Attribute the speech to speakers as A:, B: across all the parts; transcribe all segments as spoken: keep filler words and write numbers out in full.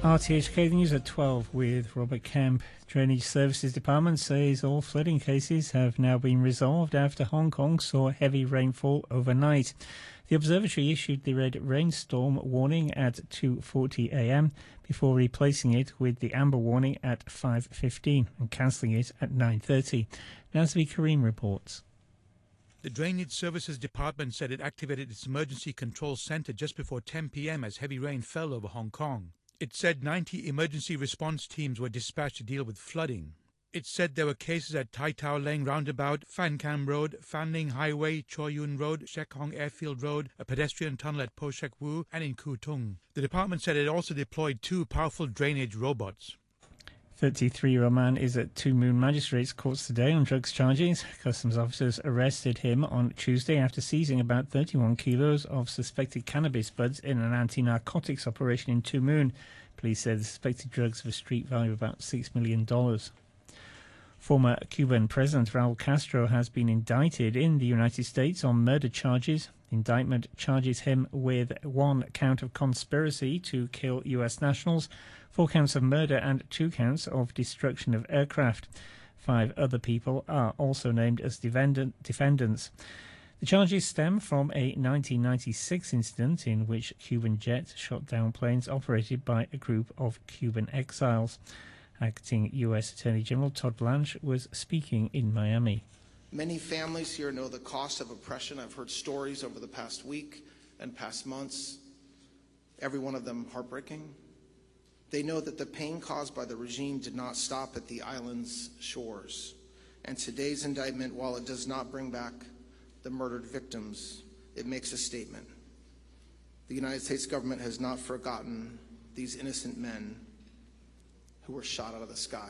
A: R T H K News at twelve with Robert Kemp. Drainage Services Department says all flooding cases have now been resolved after Hong Kong saw heavy rainfall overnight. The observatory issued the red rainstorm warning at two forty a m before replacing it with the amber warning at five fifteen and cancelling it at nine thirty. Nazmi Karim reports.
B: The Drainage Services Department said it activated its emergency control centre just before ten p m as heavy rain fell over Hong Kong. It said ninety emergency response teams were dispatched to deal with flooding. It said there were cases at Tai Tao Leng Roundabout, Fan Cam Road, Fan Ling Highway, Chor Yun Road, Shek Hong Airfield Road, a pedestrian tunnel at Po Shek Wu, and in Kwu Tung. The department said it also deployed two powerful drainage robots.
A: thirty-three-year-old man is at Two Moon Magistrates Courts today on drugs charges. Customs officers arrested him on Tuesday after seizing about thirty-one kilos of suspected cannabis buds in an anti-narcotics operation in Two Moon. Police said the suspected drugs have a street value of about six million dollars. Former Cuban President Raul Castro has been indicted in the United States on murder charges. The indictment charges him with one count of conspiracy to kill U S nationals, four counts of murder and two counts of destruction of aircraft. Five other people are also named as defendants. The charges stem from a nineteen ninety-six incident in which Cuban jets shot down planes operated by a group of Cuban exiles. Acting U S Attorney General Todd Blanche was speaking in Miami.
C: Many families here know the cost of oppression. I've heard stories over the past week and past months, every one of them heartbreaking. They know that the pain caused by the regime did not stop at the island's shores. And today's indictment, while it does not bring back the murdered victims, it makes a statement. The United States government has not forgotten these innocent men who were shot out of the sky.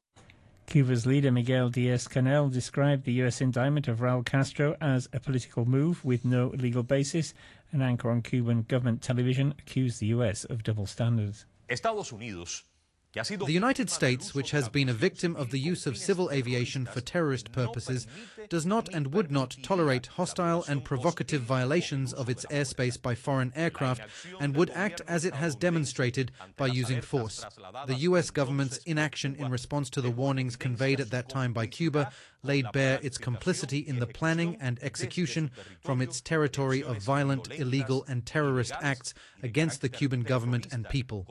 A: Cuba's leader Miguel Díaz-Canel described the U S indictment of Raul Castro as a political move with no legal basis. An anchor on Cuban government television accused the U S of double standards.
D: Estados Unidos.
E: The United States, which has been a victim of the use of civil aviation for terrorist purposes, does not and would not tolerate hostile and provocative violations of its airspace by foreign aircraft and would act as it has demonstrated by using force. The U S government's inaction in response to the warnings conveyed at that time by Cuba laid bare its complicity in the planning and execution from its territory of violent, illegal and terrorist acts against the Cuban government and people.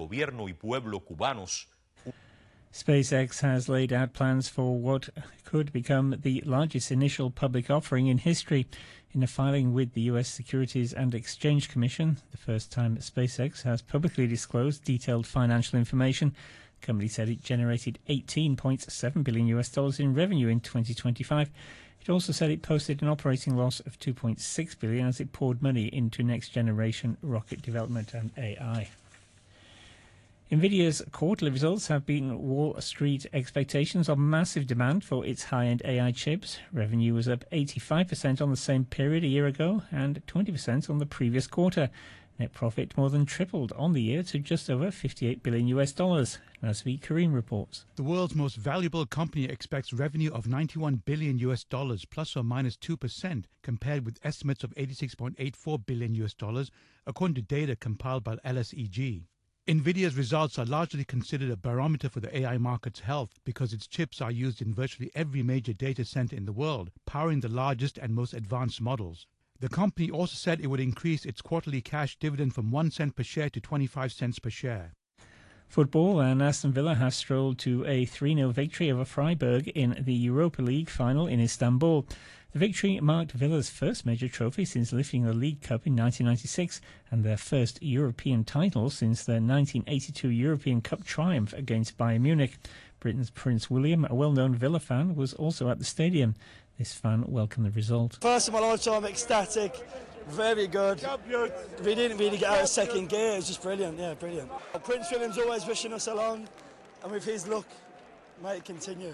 A: SpaceX has laid out plans for what could become the largest initial public offering in history. In a filing with the U S Securities and Exchange Commission, the first time SpaceX has publicly disclosed detailed financial information, the company said it generated eighteen point seven billion U S dollars in revenue in twenty twenty-five. It also said it posted an operating loss of two point six billion dollars as it poured money into next-generation rocket development and A I. Nvidia's quarterly results have beaten Wall Street expectations of massive demand for its high-end A I chips. Revenue was up eighty-five percent on the same period a year ago and twenty percent on the previous quarter. Net profit more than tripled on the year to just over fifty-eight billion U S dollars. Nazmi Karim reports.
B: The world's most valuable company expects revenue of ninety-one billion U S dollars, plus or minus two percent, compared with estimates of eighty-six point eight four billion U S dollars, according to data compiled by L S E G. Nvidia's results are largely considered a barometer for the A I market's health because its chips are used in virtually every major data center in the world, powering the largest and most advanced models. The company also said it would increase its quarterly cash dividend from one cent per share to twenty-five cents per share.
A: Football, and Aston Villa has strolled to a three nil victory over Freiburg in the Europa League final in Istanbul. The victory marked Villa's first major trophy since lifting the League Cup in nineteen ninety-six and their first European title since their nineteen eighty-two European Cup triumph against Bayern Munich. Britain's Prince William, a well-known Villa fan, was also at the stadium. This fan welcomed the result.
F: First of my lifetime, ecstatic, very good. We didn't really get out of second gear, it was just brilliant, yeah, brilliant. Prince William's always wishing us along, and with his luck, may it continue.